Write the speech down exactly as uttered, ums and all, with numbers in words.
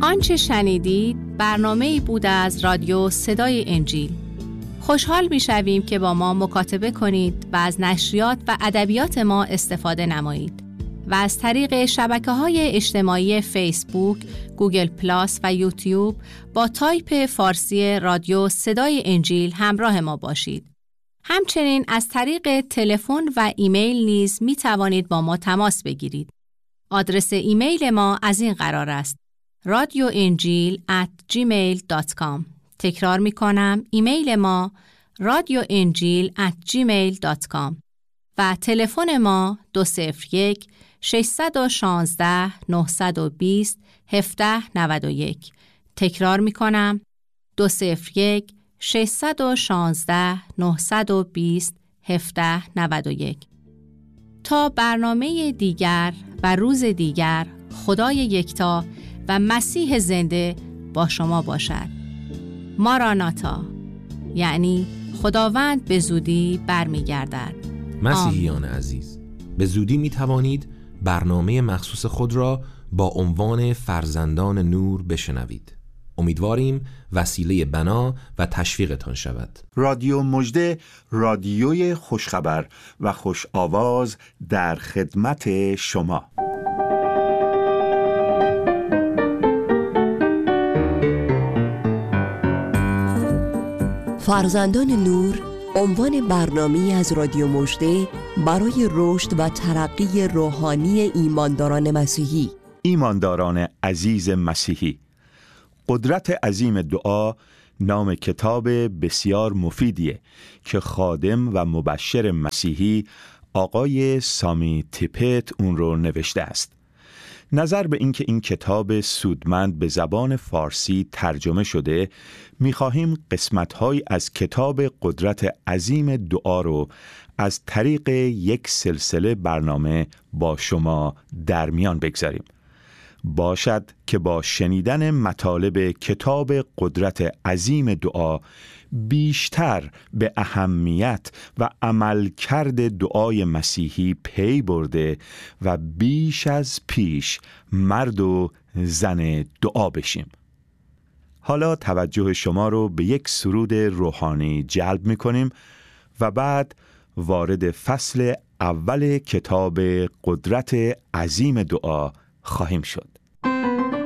آنچه شنیدید برنامه‌ای بود از رادیو صدای انجیل. خوشحال می‌شویم که با ما مکاتبه کنید و از نشریات و ادبیات ما استفاده نمایید و از طریق شبکه‌های اجتماعی فیسبوک، گوگل پلاس و یوتیوب با تایپ فارسی رادیو صدای انجیل همراه ما باشید. همچنین از طریق تلفن و ایمیل نیز می توانید با ما تماس بگیرید. آدرس ایمیل ما از این قرار است: رادیو انجیل ات جیمیل دات کام. تکرار می کنم، ایمیل ما رادیو انجیل ات جیمیل دات کام و تلفن ما دو صفر یک ششصد و شانزده نهصد و بیست هفده نود و یک. تکرار می کنم، دو صفر یک ششصد و شانزده نهصد و بیست هفده نود و یک. تا برنامه دیگر و روز دیگر، خدای یکتا و مسیح زنده با شما باشد. ماراناتا، یعنی خداوند به زودی برمیگردد. مسیحیان عزیز، به زودی می توانید برنامه مخصوص خود را با عنوان فرزندان نور بشنوید. امیدواریم وسیله بنا و تشویقتان شود. رادیو مژده، رادیوی خوشخبر و خوش آواز در خدمت شما. فرزندان نور عنوان برنامه‌ای از رادیو مژده برای رشد و ترقی روحانی ایمانداران مسیحی. ایمانداران عزیز مسیحی، قدرت عظیم دعا نام کتاب بسیار مفیدیه که خادم و مبشر مسیحی آقای سامی تیپت اون رو نوشته است. نظر به اینکه این کتاب سودمند به زبان فارسی ترجمه شده، می‌خواهیم قسمت‌هایی از کتاب قدرت عظیم دعا رو از طریق یک سلسله برنامه با شما در میان بگذاریم. باشد که با شنیدن مطالب کتاب قدرت عظیم دعا بیشتر به اهمیت و عملکرد دعای مسیحی پی برده و بیش از پیش مرد و زن دعا بشیم. حالا توجه شما رو به یک سرود روحانی جلب می‌کنیم و بعد وارد فصل اول کتاب قدرت عظیم دعا خواهیم شد.